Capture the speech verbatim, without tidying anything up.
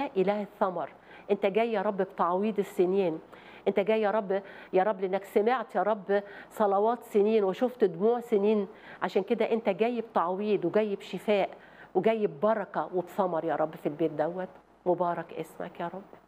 إله الثمر، أنت جاي يا رب بتعويض السنين، أنت جاي يا رب يا رب لأنك سمعت يا رب صلوات سنين وشفت دموع سنين، عشان كده أنت جاي بتعويض وجاي بشفاء وجاي ببركة وبثمر يا رب في البيت دوت. مبارك اسمك يا رب.